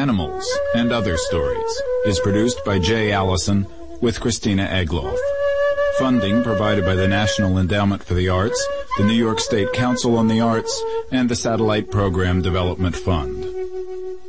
Animals and Other Stories is produced by Jay Allison with Christina Egloff. Funding provided by the National Endowment for the Arts, the New York State Council on the Arts, and the Satellite Program Development Fund.